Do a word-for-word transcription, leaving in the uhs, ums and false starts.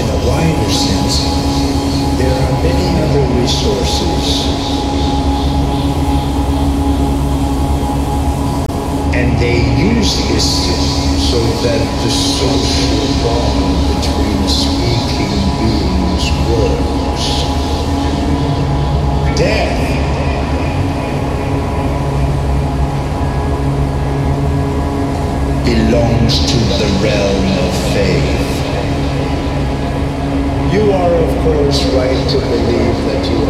in a wider sense, there are many other resources. And they use this so that the social bond between speaking beings grows. Death belongs to the realm of faith. You are, of course, right to believe that you